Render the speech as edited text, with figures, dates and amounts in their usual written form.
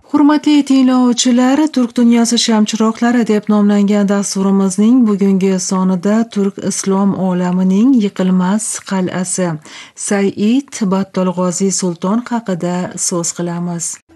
Hurmatli tinglovchilar, Turk dunyosi shamchiroqlari deb nomlangan dasturimizning bugungi sonida Turk islom olamining yiqilmas qal'asi Said Battolg'oziy sulton haqida so'z qilamiz.